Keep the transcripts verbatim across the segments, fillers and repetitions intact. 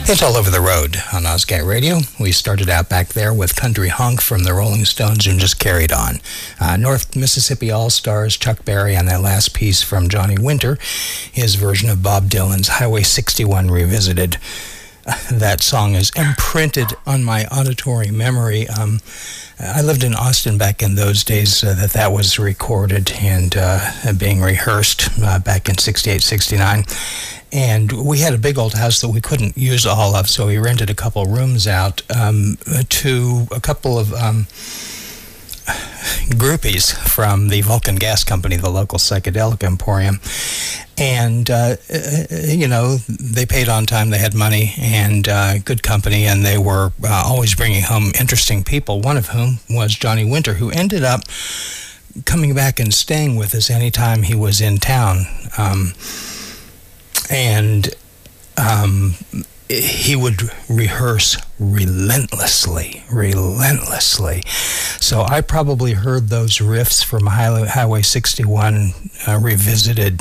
It's All Over the Road on Ozcat Radio. We started out back there with Country Honk from the Rolling Stones and just carried on. Uh, North Mississippi All-Stars, Chuck Berry, on that last piece from Johnny Winter, his version of Bob Dylan's Highway sixty-one Revisited. Uh, that song is imprinted on my auditory memory. Um, I lived in Austin back in those days uh, that that was recorded and uh, being rehearsed uh, back in sixty-eight, sixty-nine. And we had a big old house that we couldn't use all of, so we rented a couple rooms out um, to a couple of um, groupies from the Vulcan Gas Company, the local psychedelic emporium. And, uh, you know, they paid on time, they had money and uh, good company, and they were uh, always bringing home interesting people, one of whom was Johnny Winter, who ended up coming back and staying with us anytime he was in town. Um, and um, he would rehearse relentlessly, relentlessly. So I probably heard those riffs from Highway sixty-one uh, Revisited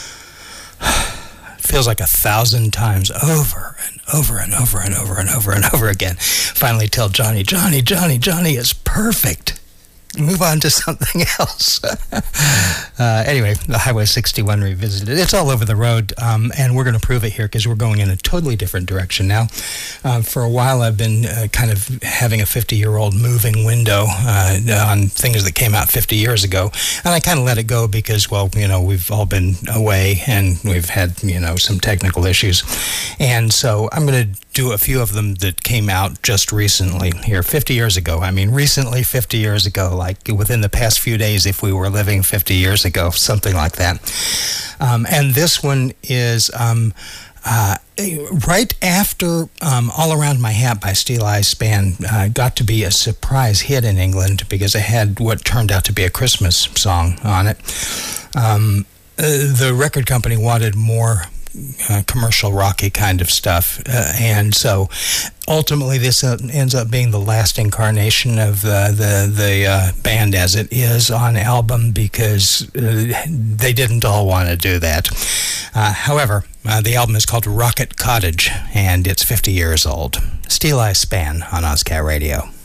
feels like a thousand times over and over and over and over and over and over again. Finally tell Johnny, Johnny, Johnny, Johnny is perfect. Move on to something else. uh, anyway, the Highway sixty-one Revisited. It's All Over the Road, um, and we're going to prove it here because we're going in a totally different direction now. Uh, for a while, I've been uh, kind of having a fifty-year-old moving window uh, on things that came out fifty years ago, and I kind of let it go because, well, you know, we've all been away and we've had, you know, some technical issues. And so I'm going to do a few of them that came out just recently here, fifty years ago. I mean, recently, fifty years ago, like within the past few days, if we were living fifty years ago, something like that. Um, and this one is um, uh, right after um, All Around My Hat by Steel Eye Span uh, got to be a surprise hit in England because it had what turned out to be a Christmas song on it. Um, uh, the record company wanted more Uh, commercial rocky kind of stuff, uh, and so ultimately this uh, ends up being the last incarnation of uh, the the uh, band as it is on album because uh, they didn't all want to do that. Uh, however, uh, the album is called Rocket Cottage and it's fifty years old. Steel Eye Span on Ozcat Radio.